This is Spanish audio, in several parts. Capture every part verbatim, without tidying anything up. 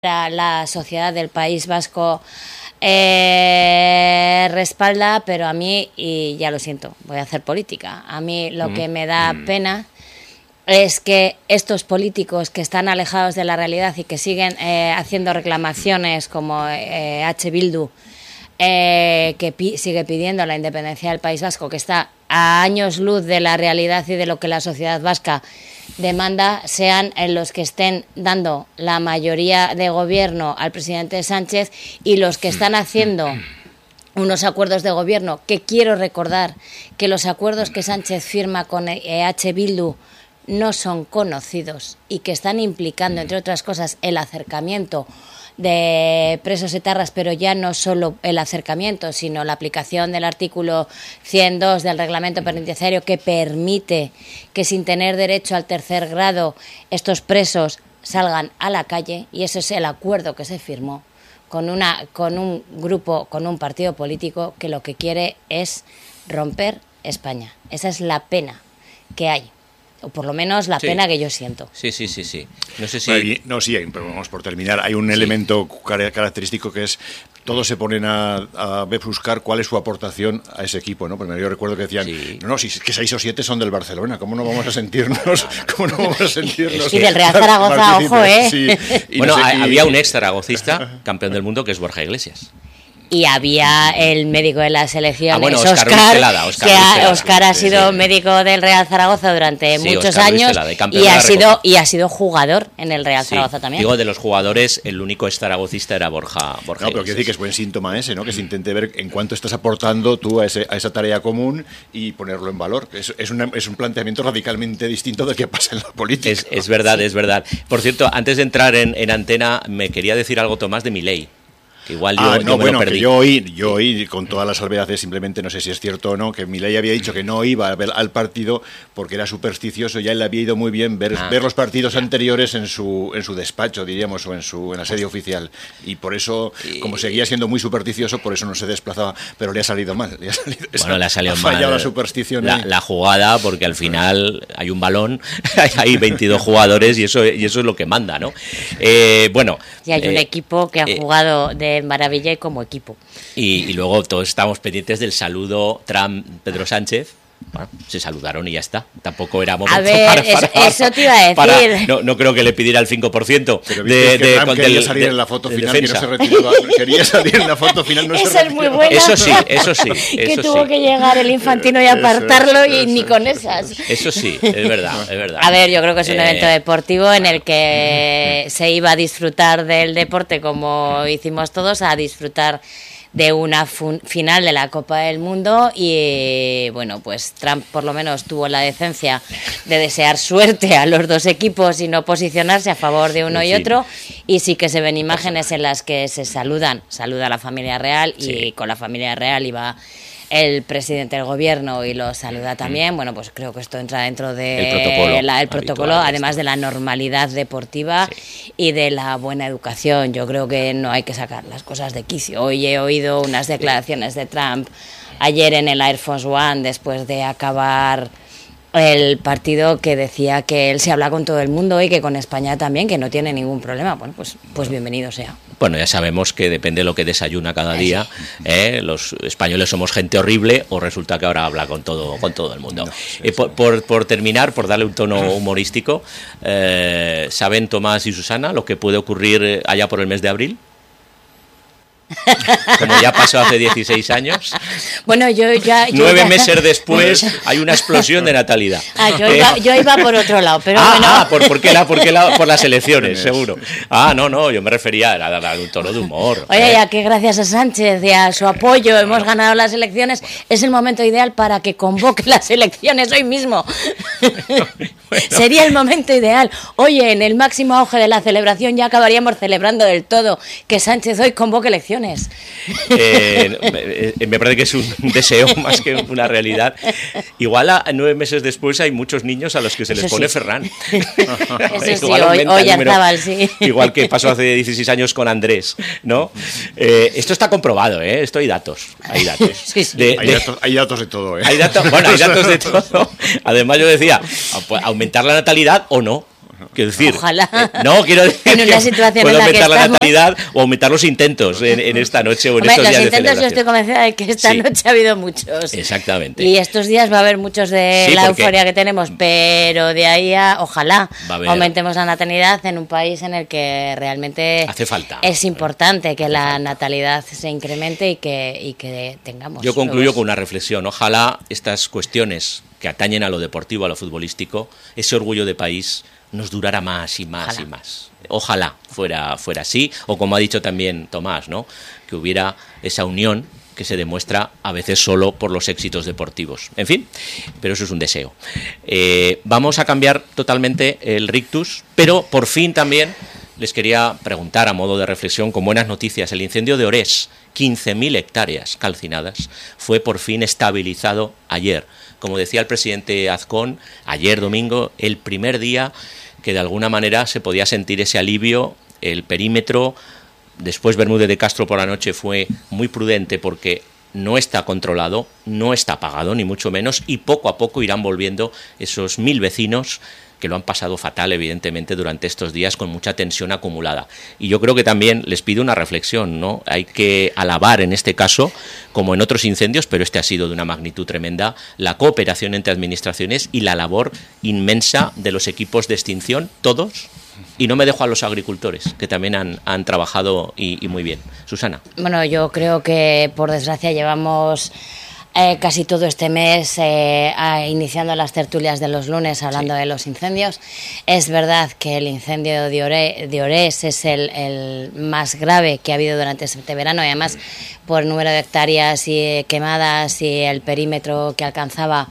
la sociedad del País Vasco eh, respalda, pero a mí, y ya lo siento, voy a hacer política, a mí lo mm. que me da mm. pena es que estos políticos que están alejados de la realidad y que siguen eh, haciendo reclamaciones como eh, H. Bildu, eh, que pi- sigue pidiendo la independencia del País Vasco, que está a años luz de la realidad y de lo que la sociedad vasca demanda, sean en los que estén dando la mayoría de gobierno al presidente Sánchez y los que están haciendo unos acuerdos de gobierno, que quiero recordar que los acuerdos que Sánchez firma con E H Bildu no son conocidos y que están implicando, entre otras cosas, el acercamiento de presos etarras, pero ya no solo el acercamiento, sino la aplicación del artículo ciento dos del reglamento penitenciario, que permite que sin tener derecho al tercer grado estos presos salgan a la calle, y ese es el acuerdo que se firmó con una con un grupo, con un partido político que lo que quiere es romper España. Esa es la pena que hay, o por lo menos la sí. pena que yo siento. Sí, sí, sí, sí. No sé si... Bueno, no, sí, pero vamos por terminar. Hay un sí. elemento característico que es, todos se ponen a, a buscar cuál es su aportación a ese equipo, ¿no? Porque yo recuerdo que decían, sí. no, no, si que seis o siete son del Barcelona, ¿cómo no vamos a sentirnos? ¿Cómo no vamos a sentirnos? Y del Real Zaragoza, ojo, ¿eh? Sí. Y bueno, no sé, y... había un ex zaragocista, campeón del mundo, que es Borja Iglesias. Y había el médico de la selección, ah, bueno, Oscar, Oscar, Rustelada, Oscar que Rustelada, ha, Oscar ha sido sí. médico del Real Zaragoza durante sí, muchos Oscar años y ha sido y ha sido jugador en el Real sí. Zaragoza también. Digo, de los jugadores, el único ex zaragocista era Borja. Borja no, pero quiero decir que es buen síntoma ese, ¿no? Que se intente ver en cuánto estás aportando tú a, ese, a esa tarea común y ponerlo en valor. Es, es, una, es un planteamiento radicalmente distinto del que pasa en la política. Es, es verdad, sí. es verdad. Por cierto, antes de entrar en, en antena, me quería decir algo, Tomás, de Milei. Que igual yo, ah, yo no, me bueno, lo perdí. Que yo oí, yo oí con todas las salvedades, simplemente no sé si es cierto o no, que Milei había dicho que no iba a ver al partido porque era supersticioso, ya le había ido muy bien ver, ah, ver los partidos ya. anteriores en su en su despacho, diríamos, o en su en la sede oficial, y por eso, y, como seguía siendo muy supersticioso, por eso no se desplazaba, pero le ha salido mal. Le ha salido, bueno, le ha salido ha mal la superstición. La, la jugada, porque al final hay un balón, hay veintidós jugadores y eso y eso es lo que manda, ¿no? Eh, bueno. Y hay eh, un equipo que ha eh, jugado de maravilla y como equipo. Y, y luego todos estamos pendientes del saludo Trump-Pedro Sánchez. Bueno, se saludaron y ya está. Tampoco era momento a ver, para, eso, para, eso te iba a decir. Para, no, no creo que le pidiera el cinco por ciento de, de, de Trump quería del, salir de, en la foto de final, defensa. que no se retiraba. Quería salir en la foto final, no Esa se retiraba. Es muy buena. Eso sí, eso sí. Que eso tuvo sí. que llegar el Infantino y apartarlo eso, y eso, ni con eso, esas. Eso sí, es verdad, es verdad. A ver, yo creo que es un eh, evento deportivo en el que se iba a disfrutar del deporte como hicimos todos, a disfrutar de una fun- final de la Copa del Mundo y bueno, pues Trump por lo menos tuvo la decencia de desear suerte a los dos equipos y no posicionarse a favor de uno y otro, y sí que se ven imágenes en las que se saludan, saluda a la familia real y sí. con la familia real iba el presidente del gobierno y lo saluda también. Bueno, pues creo que esto entra dentro de el protocolo, la, el protocolo además de la normalidad deportiva sí. y de la buena educación. Yo creo que no hay que sacar las cosas de quicio. Hoy he oído unas declaraciones de Trump ayer en el Air Force One, después de acabar el partido, que decía que él se habla con todo el mundo y que con España también, que no tiene ningún problema. Bueno, pues, pues bienvenido sea. Bueno, ya sabemos que depende de lo que desayuna cada día. ¿eh? Los españoles somos gente horrible, o resulta que ahora habla con todo con todo el mundo. No, sí, eh, por, por, por terminar, por darle un tono humorístico, eh, ¿saben Tomás y Susana lo que puede ocurrir allá por el mes de abril? Como ya pasó hace dieciséis años. Bueno, yo ya... Yo Nueve ya... meses después hay una explosión de natalidad. Ah, yo, iba, yo iba por otro lado, pero ah, bueno... Ah, ¿por, por qué la, por, qué la, por las elecciones, seguro. Ah, no, no, yo me refería a, a, a un tono de humor. Oye, ¿eh? ya que gracias a Sánchez y a su apoyo hemos ganado las elecciones, es el momento ideal para que convoque las elecciones hoy mismo. Bueno. Sería el momento ideal. Oye, en el máximo auge de la celebración ya acabaríamos celebrando del todo que Sánchez hoy convoque elecciones. Eh, me parece que es un deseo más que una realidad. Igual a nueve meses después hay muchos niños a los que se les Eso pone sí. Ferran. Eso sí, hoy, hoy Arzabal, sí. Igual que pasó hace dieciséis años con Andrés, ¿no? Eh, esto está comprobado, ¿eh? Esto hay datos. Hay datos. Sí, sí. De, hay, de, datos hay datos de todo, ¿eh? Hay datos, bueno, hay datos de todo. Además yo decía, aumentar la natalidad o no. Quiero decir, ojalá. Eh, no, quiero decir en una situación puedo en la aumentar que la estamos... natalidad o aumentar los intentos en, en esta noche o en Hombre, estos días de los intentos celebración. yo estoy convencida de que esta Sí. noche ha habido muchos. Exactamente. Y estos días va a haber muchos de Sí, la porque- euforia que tenemos, pero de ahí a, ojalá, Va a haber- aumentemos la natalidad en un país en el que realmente Hace falta. es importante que Hace la falta. natalidad se incremente y que, y que tengamos. Yo concluyo nuevos- con una reflexión. Ojalá estas cuestiones que atañen a lo deportivo, a lo futbolístico, ese orgullo de país nos durara más y más Ojalá. y más. Ojalá fuera, fuera así, o como ha dicho también Tomás, ¿no? Que hubiera esa unión que se demuestra a veces solo por los éxitos deportivos. En fin, pero eso es un deseo. Eh, vamos a cambiar totalmente el rictus, pero por fin también les quería preguntar a modo de reflexión, con buenas noticias, el incendio de Orés, quince mil hectáreas calcinadas, fue por fin estabilizado ayer. Como decía el presidente Azcón, ayer domingo, el primer día que de alguna manera se podía sentir ese alivio, el perímetro. Después Bermúdez de Castro por la noche fue muy prudente porque no está controlado, no está pagado, ni mucho menos, y poco a poco irán volviendo esos mil vecinos que lo han pasado fatal, evidentemente, durante estos días con mucha tensión acumulada. Y yo creo que también les pido una reflexión, ¿no? Hay que alabar en este caso, como en otros incendios, pero este ha sido de una magnitud tremenda, la cooperación entre administraciones y la labor inmensa de los equipos de extinción, todos. Y no me dejo a los agricultores, que también han, han trabajado y, y muy bien. Susana. Bueno, yo creo que por desgracia llevamos eh, casi todo este mes eh, a, iniciando las tertulias de los lunes hablando sí. de los incendios. Es verdad que el incendio de, Ore, de Orés es el, el más grave que ha habido durante este verano y además por el número de hectáreas y, eh, quemadas y el perímetro que alcanzaba.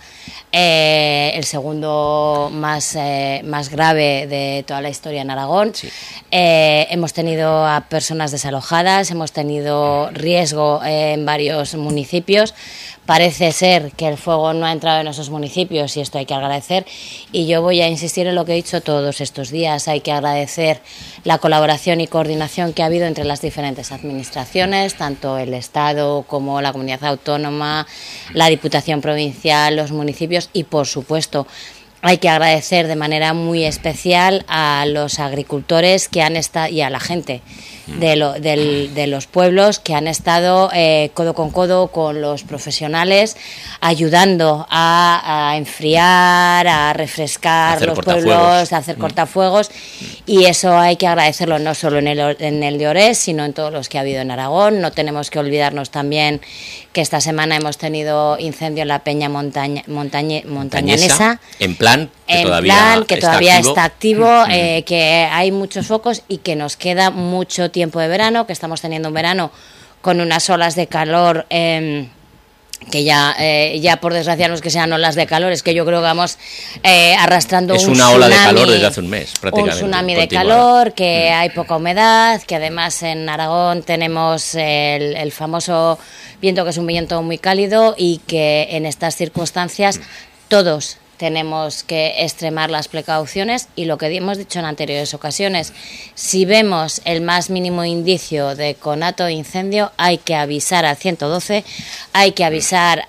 Eh, el segundo más, eh, más grave de toda la historia en Aragón. Sí. Eh, hemos tenido a personas desalojadas, hemos tenido riesgo eh, en varios municipios. Parece ser que el fuego no ha entrado en esos municipios y esto hay que agradecer. Y yo voy a insistir en lo que he dicho todos estos días. Hay que agradecer la colaboración y coordinación que ha habido entre las diferentes administraciones, tanto el Estado como la Comunidad Autónoma, la Diputación Provincial, los municipios y, por supuesto, hay que agradecer de manera muy especial a los agricultores que han estado y a la gente de, lo, del, de los pueblos que han estado eh, codo con codo con los profesionales, ayudando a, a enfriar, a refrescar hacer los cortafuegos. pueblos, a hacer cortafuegos, y eso hay que agradecerlo no solo en el, en el de Orés, sino en todos los que ha habido en Aragón. No tenemos que olvidarnos también que esta semana hemos tenido incendio en la Peña Montaña, Montañe, Montañanesa, en plan que en todavía, plan, que está, todavía activo. está activo, mm. eh, que hay muchos focos y que nos queda mucho tiempo de verano, que estamos teniendo un verano con unas olas de calor eh, que ya, eh, ya por desgracia no es que sean olas de calor, es que yo creo que vamos eh, arrastrando es un una tsunami, ola de calor desde hace un mes, prácticamente. Un tsunami de continuada. calor, que mm. hay poca humedad, que además en Aragón tenemos el, el famoso viento, que es un viento muy cálido y que en estas circunstancias mm. todos tenemos que extremar las precauciones y lo que hemos dicho en anteriores ocasiones, si vemos el más mínimo indicio de conato de incendio, hay que avisar al ciento doce, hay que avisar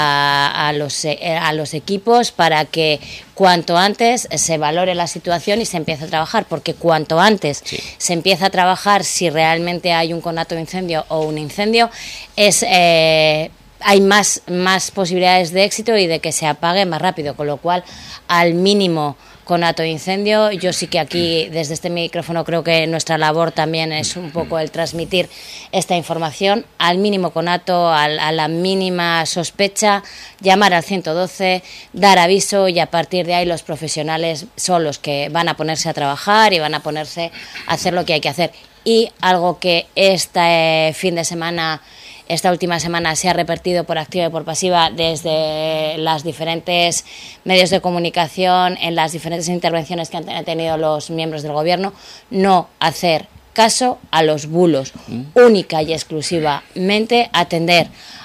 a, a, los, a los equipos para que cuanto antes se valore la situación y se empiece a trabajar, porque cuanto antes sí. se empieza a trabajar si realmente hay un conato de incendio o un incendio, es... Eh, hay más, más posibilidades de éxito y de que se apague más rápido, con lo cual al mínimo conato de incendio. Yo sí que aquí desde este micrófono creo que nuestra labor también es un poco el transmitir esta información, al mínimo conato, al, a la mínima sospecha, llamar al ciento doce, dar aviso y a partir de ahí los profesionales son los que van a ponerse a trabajar y van a ponerse a hacer lo que hay que hacer. Y algo que este fin de semana... Esta última semana se ha repetido por activa y por pasiva desde los diferentes medios de comunicación, en las diferentes intervenciones que han tenido los miembros del Gobierno, no hacer caso a los bulos, mm. única y exclusivamente atender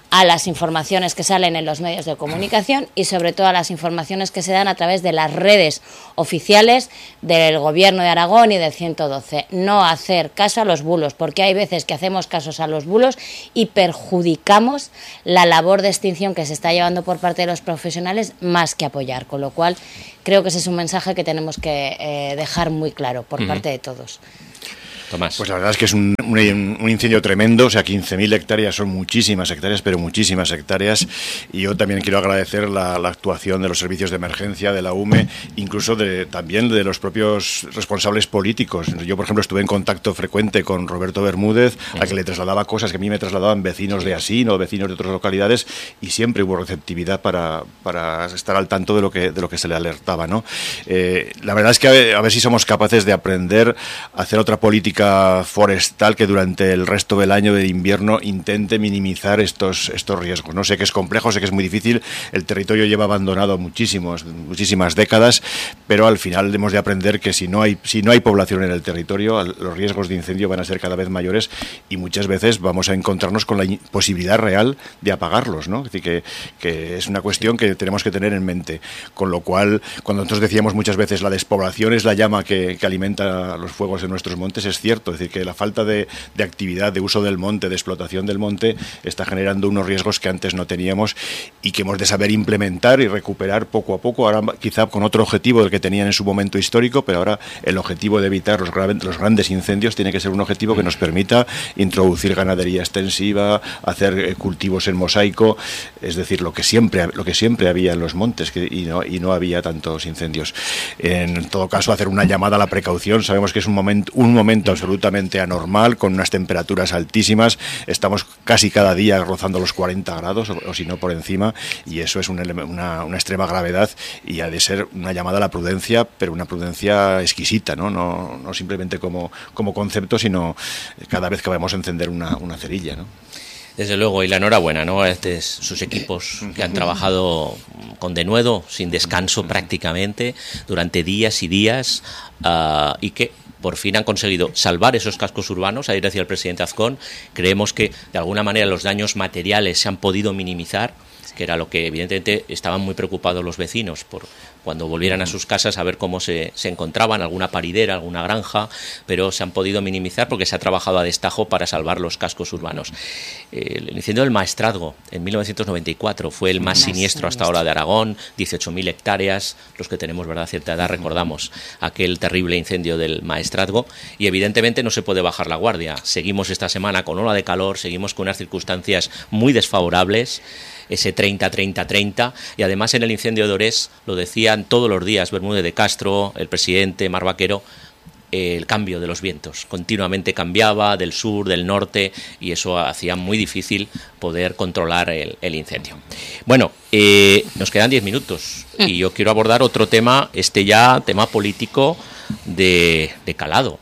a las informaciones que salen en los medios de comunicación y sobre todo a las informaciones que se dan a través de las redes oficiales del Gobierno de Aragón y del ciento doce. No hacer caso a los bulos, porque hay veces que hacemos casos a los bulos y perjudicamos la labor de extinción que se está llevando por parte de los profesionales más que apoyar, con lo cual creo que ese es un mensaje que tenemos que eh, dejar muy claro por uh-huh. parte de todos. Tomás. Pues la verdad es que es un, un, un incendio tremendo, o sea, quince mil hectáreas son muchísimas hectáreas, pero muchísimas hectáreas, y yo también quiero agradecer la, la actuación de los servicios de emergencia, de la U M E, incluso de, también de los propios responsables políticos. Yo, por ejemplo, estuve en contacto frecuente con Roberto Bermúdez, a que le trasladaba cosas que a mí me trasladaban vecinos de Asín o vecinos de otras localidades, y siempre hubo receptividad para, para estar al tanto de lo que, de lo que se le alertaba, ¿no? Eh, la verdad es que a ver, a ver si somos capaces de aprender a hacer otra política forestal que durante el resto del año de invierno intente minimizar estos estos riesgos. No sé que es complejo, sé que es muy difícil, el territorio lleva abandonado muchísimos, muchísimas décadas, pero al final hemos de aprender que si no hay si no hay población en el territorio, los riesgos de incendio van a ser cada vez mayores y muchas veces vamos a encontrarnos con la posibilidad real de apagarlos, ¿no? Es decir, que, que es una cuestión que tenemos que tener en mente, con lo cual, cuando nosotros decíamos muchas veces la despoblación es la llama que, que alimenta los fuegos en nuestros montes, es cierto. Es decir, que la falta de, de actividad, de uso del monte, de explotación del monte, está generando unos riesgos que antes no teníamos y que hemos de saber implementar y recuperar poco a poco, ahora quizá con otro objetivo del que tenían en su momento histórico, pero ahora el objetivo de evitar los, gra- los grandes incendios tiene que ser un objetivo que nos permita introducir ganadería extensiva, hacer eh, cultivos en mosaico, es decir, lo que siempre, lo que siempre había en los montes que, y, no, y no había tantos incendios. En todo caso, hacer una llamada a la precaución, sabemos que es un momento, un momento absolutamente anormal, con unas temperaturas altísimas, estamos casi cada día rozando los cuarenta grados, o, o si no por encima, y eso es un ele- una, una extrema gravedad y ha de ser una llamada a la prudencia, pero una prudencia exquisita, ¿no? No, no simplemente como, como concepto, sino cada vez que vamos a encender una, una cerilla, ¿no? Desde luego, y la enhorabuena, ¿no? A este, sus equipos que han trabajado con denuedo, sin descanso prácticamente, durante días y días, uh, y que por fin han conseguido salvar esos cascos urbanos. Ayer decía el presidente Azcón, creemos que de alguna manera los daños materiales se han podido minimizar, que era lo que evidentemente estaban muy preocupados los vecinos por cuando volvieran a sus casas a ver cómo se, se encontraban, alguna paridera, alguna granja, pero se han podido minimizar porque se ha trabajado a destajo para salvar los cascos urbanos. El incendio del Maestrazgo en mil novecientos noventa y cuatro fue el más siniestro hasta ahora de Aragón, dieciocho mil hectáreas, los que tenemos verdad cierta edad recordamos aquel terrible incendio del Maestrazgo, y evidentemente no se puede bajar la guardia. Seguimos esta semana con ola de calor, seguimos con unas circunstancias muy desfavorables, ese treinta treinta treinta, y además en el incendio de Orés lo decían todos los días Bermúdez de Castro, el presidente, Mar Vaquero, eh, el cambio de los vientos, continuamente cambiaba del sur, del norte, y eso hacía muy difícil poder controlar el, el incendio. Bueno, eh, nos quedan diez minutos y yo quiero abordar otro tema, este ya tema político de, de calado.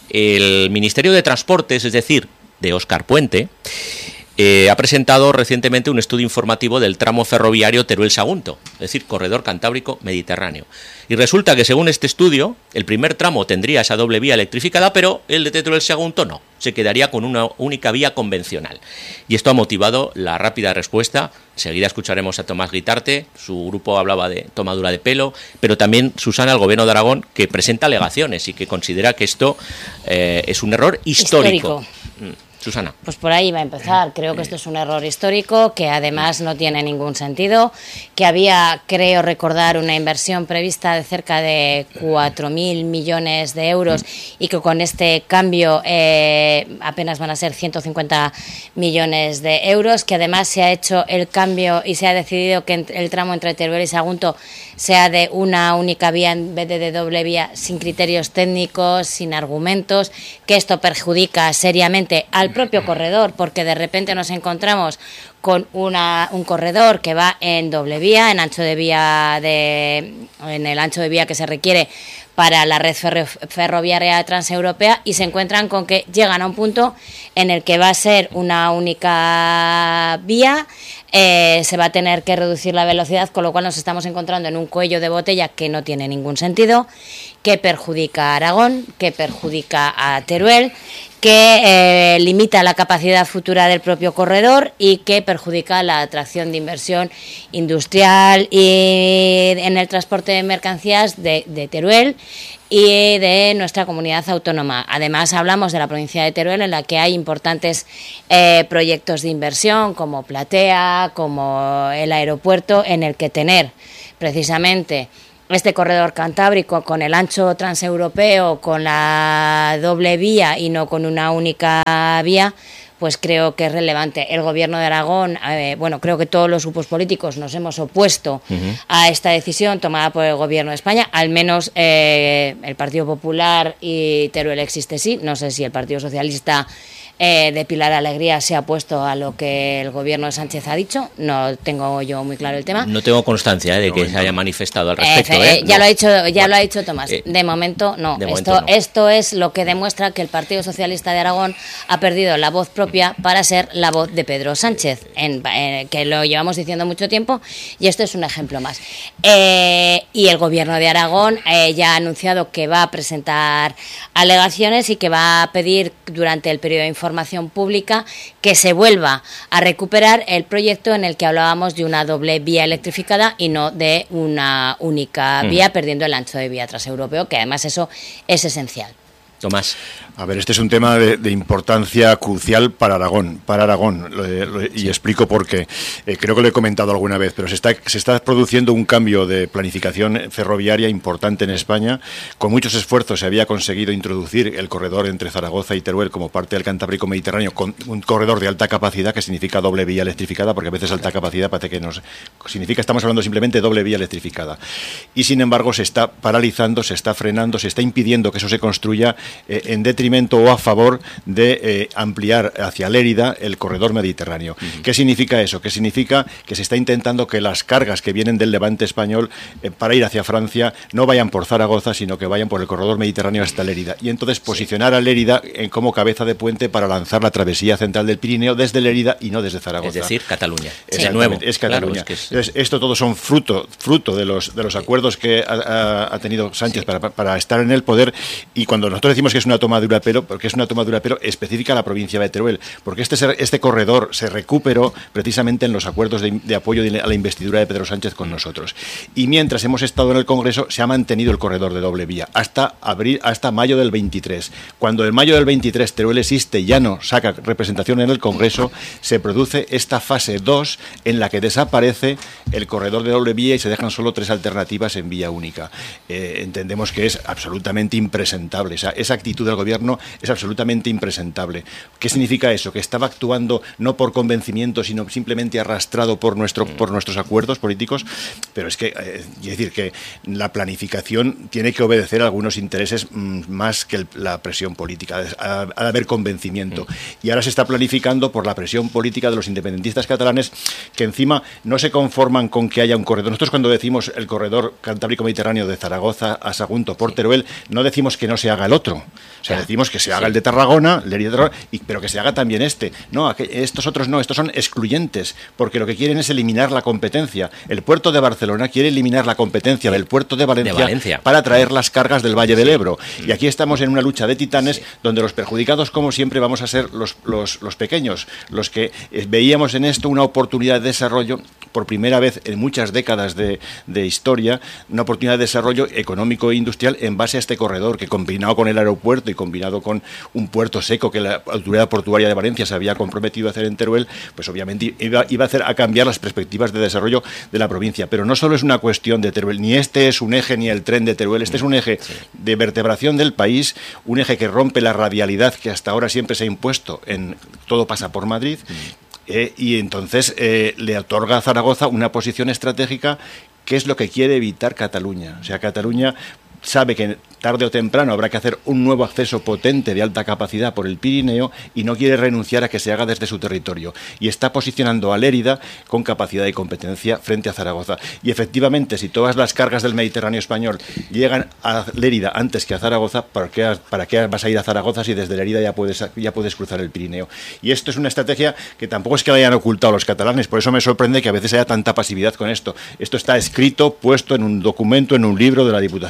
El Ministerio de Transportes, es decir, de Óscar Puente, Eh, ha presentado recientemente un estudio informativo del tramo ferroviario Teruel-Sagunto, es decir, corredor cantábrico mediterráneo. Y resulta que según este estudio, el primer tramo tendría esa doble vía electrificada, pero el de Teruel-Sagunto no, se quedaría con una única vía convencional. Y esto ha motivado la rápida respuesta. Enseguida escucharemos a Tomás Guitarte, su grupo hablaba de tomadura de pelo, pero también Susana, el Gobierno de Aragón, que presenta alegaciones y que considera que esto eh, es un error histórico. histórico. Susana. Pues por ahí va a empezar. Creo que esto es un error histórico que además no tiene ningún sentido, que había, creo recordar, una inversión prevista de cerca de cuatro mil millones de euros y que con este cambio eh, apenas van a ser ciento cincuenta millones de euros, que además se ha hecho el cambio y se ha decidido que el tramo entre Teruel y Sagunto sea de una única vía en vez de de doble vía, sin criterios técnicos, sin argumentos, que esto perjudica seriamente al propio corredor, porque de repente nos encontramos con una, un corredor que va en doble vía, en ancho de vía de, en el ancho de vía que se requiere para la red ferro, ferroviaria transeuropea, y se encuentran con que llegan a un punto en el que va a ser una única vía, eh, se va a tener que reducir la velocidad, con lo cual nos estamos encontrando en un cuello de botella que no tiene ningún sentido, que perjudica a Aragón, que perjudica a Teruel, que eh, limita la capacidad futura del propio corredor y que perjudica la atracción de inversión industrial y en el transporte de mercancías de, de Teruel y de nuestra comunidad autónoma. Además, hablamos de la provincia de Teruel, en la que hay importantes eh, proyectos de inversión, como Platea, como el aeropuerto, en el que tener precisamente este corredor cantábrico con el ancho transeuropeo, con la doble vía y no con una única vía, pues creo que es relevante. El Gobierno de Aragón, eh, bueno, creo que todos los grupos políticos nos hemos opuesto uh-huh. a esta decisión tomada por el Gobierno de España, al menos eh, el Partido Popular y Teruel existe sí, no sé si el Partido Socialista Eh, de Pilar Alegría se ha opuesto a lo que el gobierno de Sánchez ha dicho. No tengo yo muy claro el tema. No tengo constancia eh, de que no, se haya manifestado al respecto. Eh, eh, ya no. lo ha dicho, ya bueno, lo ha dicho Tomás. Eh, de momento no. De esto, momento no. Esto es lo que demuestra que el Partido Socialista de Aragón ha perdido la voz propia para ser la voz de Pedro Sánchez, en, en, que lo llevamos diciendo mucho tiempo, y esto es un ejemplo más. Eh, y el gobierno de Aragón eh, ya ha anunciado que va a presentar alegaciones y que va a pedir durante el periodo de información información pública que se vuelva a recuperar el proyecto en el que hablábamos de una doble vía electrificada y no de una única vía, mm. perdiendo el ancho de vía transeuropeo, que además eso es esencial. Tomás. A ver, este es un tema de, de importancia crucial para Aragón, para Aragón, lo, lo, y sí. explico por qué. Eh, creo que lo he comentado alguna vez, pero se está, se está produciendo un cambio de planificación ferroviaria importante en España. Con muchos esfuerzos se había conseguido introducir el corredor entre Zaragoza y Teruel como parte del Cantábrico Mediterráneo, con un corredor de alta capacidad, que significa doble vía electrificada, porque a veces alta capacidad parece que nos significa, estamos hablando simplemente de doble vía electrificada. Y sin embargo se está paralizando, se está frenando, se está impidiendo que eso se construya eh, en detrimento o a favor de eh, ampliar hacia Lérida el corredor mediterráneo. Uh-huh. ¿Qué significa eso? Que significa que se está intentando que las cargas que vienen del levante español eh, para ir hacia Francia no vayan por Zaragoza, sino que vayan por el corredor mediterráneo hasta Lérida. Y entonces posicionar sí. a Lérida en, como cabeza de puente para lanzar la travesía central del Pirineo desde Lérida y no desde Zaragoza. Es decir, Cataluña. Sí. De nuevo. Es Cataluña. Claro, es que es... Entonces, esto todo son fruto, fruto de los, de los acuerdos que ha, ha tenido Sánchez sí. para, para estar en el poder, y cuando nosotros decimos que es una toma de una pero, porque es una toma de una pero específica a la provincia de Teruel, porque este, este corredor se recuperó precisamente en los acuerdos de, de apoyo a la investidura de Pedro Sánchez con nosotros. Y mientras hemos estado en el Congreso, se ha mantenido el corredor de doble vía hasta abril, hasta mayo del veintitrés. Cuando en mayo del veintitrés Teruel existe, ya no saca representación en el Congreso, se produce esta fase dos en la que desaparece el corredor de doble vía y se dejan solo tres alternativas en vía única. Eh, entendemos que es absolutamente impresentable. O sea, esa actitud del gobierno es absolutamente impresentable. ¿Qué significa eso? Que estaba actuando no por convencimiento, sino simplemente arrastrado por, nuestro, por nuestros acuerdos políticos. Pero es que, eh, es decir, que la planificación tiene que obedecer a algunos intereses mmm, más que el, la presión política. Ha de haber convencimiento. Y ahora se está planificando por la presión política de los independentistas catalanes, que encima no se conforman con que haya un corredor. Nosotros, cuando decimos el corredor Cantábrico Mediterráneo de Zaragoza a Sagunto por Teruel, no decimos que no se haga el otro. O sea, decimos que se haga sí. el de Tarragona, Lérida de Tarragona, y, pero que se haga también este. No, estos otros no, estos son excluyentes, porque lo que quieren es eliminar la competencia. El puerto de Barcelona quiere eliminar la competencia sí. del puerto de Valencia, de Valencia para traer las cargas del Valle sí. del Ebro. Y aquí estamos en una lucha de titanes sí. donde los perjudicados, como siempre, vamos a ser los, los, los pequeños, los que veíamos en esto una oportunidad de desarrollo, por primera vez en muchas décadas de, de historia, una oportunidad de desarrollo económico e industrial en base a este corredor, que combinado con el aeropuerto y combinado con un puerto seco que la Autoridad Portuaria de Valencia se había comprometido a hacer en Teruel, pues obviamente iba, iba a hacer a cambiar las perspectivas de desarrollo de la provincia. Pero no solo es una cuestión de Teruel, ni este es un eje ni el tren de Teruel, este es un eje de vertebración del país, un eje que rompe la radialidad que hasta ahora siempre se ha impuesto en todo pasa por Madrid. Eh, y entonces eh, le otorga a Zaragoza una posición estratégica, que es lo que quiere evitar Cataluña. O sea, Cataluña sabe que tarde o temprano habrá que hacer un nuevo acceso potente de alta capacidad por el Pirineo y no quiere renunciar a que se haga desde su territorio. Y está posicionando a Lérida con capacidad y competencia frente a Zaragoza. Y efectivamente, si todas las cargas del Mediterráneo español llegan a Lérida antes que a Zaragoza, ¿para qué, para qué vas a ir a Zaragoza si desde Lérida ya puedes, ya puedes cruzar el Pirineo? Y esto es una estrategia que tampoco es que la hayan ocultado los catalanes, por eso me sorprende que a veces haya tanta pasividad con esto. Esto está escrito, puesto en un documento, en un libro de la Diputación del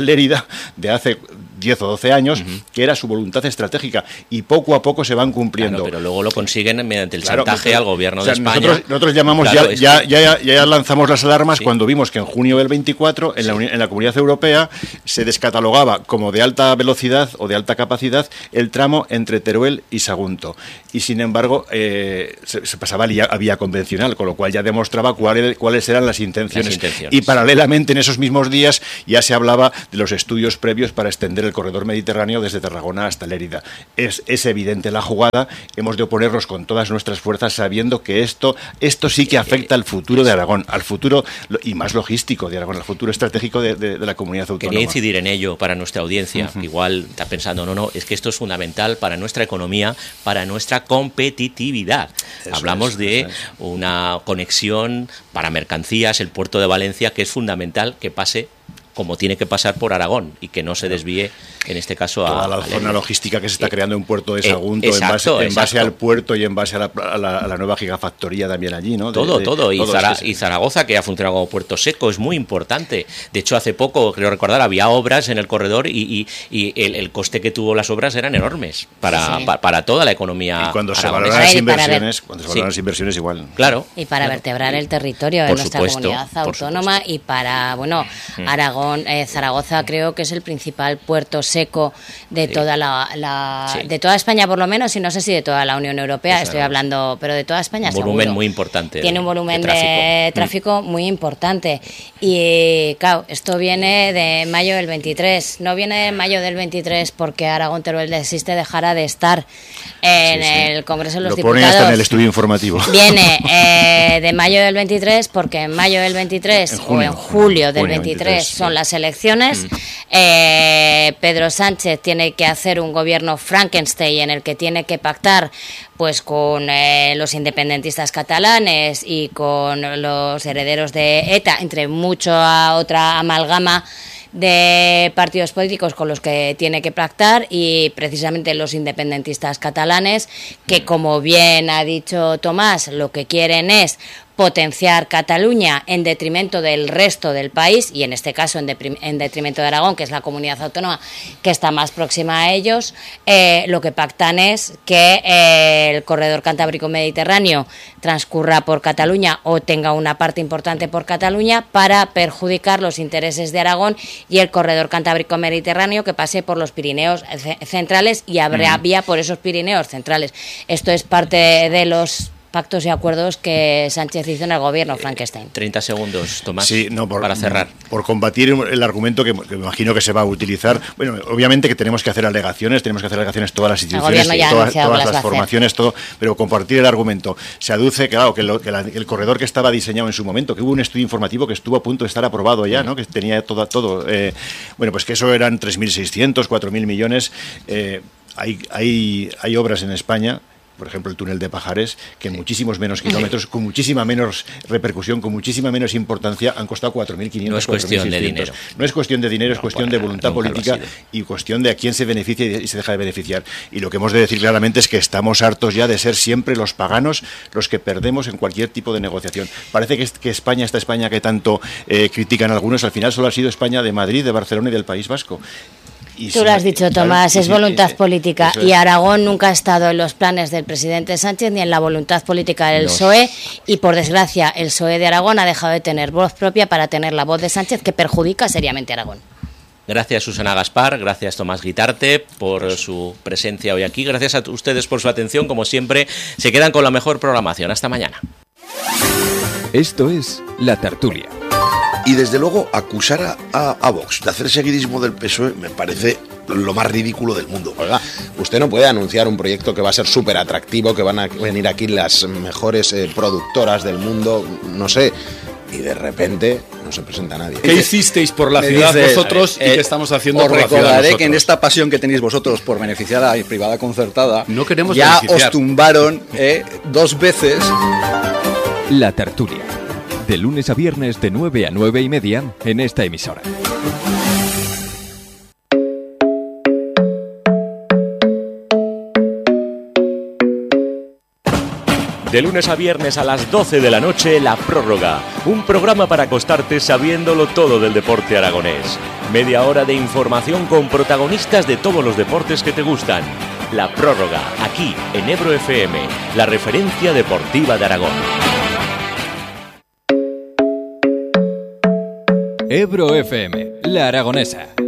Lérida de hace diez o doce años, uh-huh. que era su voluntad estratégica, y poco a poco se van cumpliendo. Claro, pero luego lo consiguen mediante el claro, chantaje al gobierno o sea, de España. Nosotros, nosotros llamamos, claro, ya, ya, ya, ya lanzamos las alarmas sí. cuando vimos que en junio del veinticuatro, en, sí. la, en la Comunidad Europea, se descatalogaba como de alta velocidad o de alta capacidad el tramo entre Teruel y Sagunto. Y sin embargo, eh, se, se pasaba a vía, a vía convencional, con lo cual ya demostraba cuál, cuáles eran las intenciones. las intenciones. Y paralelamente, en esos mismos días, ya se hablaba de los estudios previos para extender el corredor mediterráneo desde Tarragona hasta Lérida. Es, es evidente la jugada, hemos de oponernos con todas nuestras fuerzas sabiendo que esto, esto sí que afecta al futuro de Aragón, al futuro y más logístico de Aragón, al futuro estratégico de, de, de la comunidad autónoma. Quería incidir en ello para nuestra audiencia, uh-huh. igual está pensando, no, no, es que esto es fundamental para nuestra economía, para nuestra competitividad. Eso Hablamos es, de es. una conexión para mercancías, el puerto de Valencia, que es fundamental que pase como tiene que pasar por Aragón y que no se desvíe, en este caso, a... Toda la a zona logística que se está creando en Puerto de Sagunto, eh, exacto, en, base, en base al puerto y en base a la, a la, a la nueva gigafactoría también allí, ¿no? De, todo, de, todo. Y, todo Zara, es que y Zaragoza, que ha funcionado como puerto seco, es muy importante. De hecho, hace poco, creo recordar, había obras en el corredor y, y, y el, el coste que tuvo las obras eran enormes para, sí. pa, para toda la economía. Y cuando se valoran las inversiones, cuando se valoran sí. las inversiones igual. Claro. Y para claro. vertebrar el territorio de nuestra supuesto, comunidad autónoma y para, bueno, mm. Aragón, eh, Zaragoza creo que es el principal puerto seco de sí. toda la, la sí. de toda España por lo menos, y no sé si de toda la Unión Europea, Exacto. estoy hablando, pero de toda España seguro. Un volumen muy importante. Tiene un volumen de tráfico, de tráfico mm. muy importante. Y claro, esto viene de mayo del veintitrés. No viene de mayo del veintitrés porque Aragón Teruel desiste, dejará de estar en sí, sí. el Congreso de los Lo Diputados. Lo pone hasta en el estudio informativo. Viene eh, de mayo del veintitrés porque en mayo del veintitrés en junio, o en julio del junio veintitrés, veintitrés son sí. las elecciones. Mm. Eh, Pedro Sánchez tiene que hacer un gobierno Frankenstein en el que tiene que pactar pues con eh, los independentistas catalanes y con los herederos de ETA, entre mucha otra amalgama de partidos políticos con los que tiene que pactar, y precisamente los independentistas catalanes, que como bien ha dicho Tomás, lo que quieren es potenciar Cataluña en detrimento del resto del país, y en este caso en, deprim- en detrimento de Aragón, que es la comunidad autónoma que está más próxima a ellos. Eh, lo que pactan es que eh, el corredor cantábrico-mediterráneo transcurra por Cataluña o tenga una parte importante por Cataluña para perjudicar los intereses de Aragón, y el corredor cantábrico-mediterráneo que pase por los Pirineos c- centrales y habrá mm. vía por esos Pirineos centrales. Esto es parte de los pactos y acuerdos que Sánchez hizo en el gobierno Frankenstein. treinta segundos, Tomás, sí, no, por, para cerrar. Por combatir el argumento que, que me imagino que se va a utilizar. Bueno, obviamente que tenemos que hacer alegaciones, tenemos que hacer alegaciones todas las instituciones, todas, todas las, las formaciones, todo, pero compartir el argumento. Se aduce, claro, que, lo, que la, el corredor que estaba diseñado en su momento, que hubo un estudio informativo que estuvo a punto de estar aprobado ya, ¿no? Que tenía todo, todo eh, bueno, pues que eso eran tres mil seiscientos, cuatro mil millones. Eh, hay, hay, hay obras en España, por ejemplo, el túnel de Pajares, que en muchísimos menos kilómetros, con muchísima menos repercusión, con muchísima menos importancia, han costado cuatro mil quinientos. No es cuestión de dinero. No es cuestión de dinero, no, es cuestión de voluntad política y cuestión de a quién se beneficia y se deja de beneficiar. Y lo que hemos de decir claramente es que estamos hartos ya de ser siempre los paganos los que perdemos en cualquier tipo de negociación. Parece que, es, que España, esta España que tanto eh, critican algunos, al final solo ha sido España de Madrid, de Barcelona y del País Vasco. Y Tú lo has dicho, Tomás, es voluntad política, y Aragón nunca ha estado en los planes del presidente Sánchez ni en la voluntad política del P S O E, y por desgracia el P S O E de Aragón ha dejado de tener voz propia para tener la voz de Sánchez, que perjudica seriamente a Aragón. Gracias, Susana Gaspar, gracias, Tomás Guitarte, por su presencia hoy aquí, gracias a ustedes por su atención, como siempre, se quedan con la mejor programación. Hasta mañana. Esto es La Tertulia. Y desde luego acusar a, a, a Vox de hacer seguidismo del P S O E me parece lo más ridículo del mundo. Oiga, usted no puede anunciar un proyecto que va a ser súper atractivo, que van a venir aquí las mejores eh, productoras del mundo, no sé, y de repente no se presenta nadie. ¿Qué hicisteis por la ciudad dices, vosotros eh, y qué estamos haciendo por la ciudad nosotros? Os recordaré que en esta pasión que tenéis vosotros por beneficiar a la privada concertada, no queremos ya beneficiar. Os tumbaron eh, dos veces. La Tertulia, de lunes a viernes de nueve a nueve y media en esta emisora. De lunes a viernes a las doce de la noche, La Prórroga. Un programa para acostarte sabiéndolo todo del deporte aragonés. Media hora de información con protagonistas de todos los deportes que te gustan. La Prórroga, aquí en Ebro F M, la referencia deportiva de Aragón. Ebro F M, La Aragonesa.